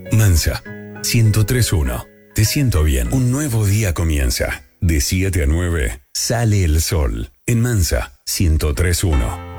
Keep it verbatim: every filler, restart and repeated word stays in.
Mansa, ciento tres punto uno. Te siento bien. Un nuevo día comienza. De siete a nueve, sale el sol. En Mansa, ciento tres punto uno.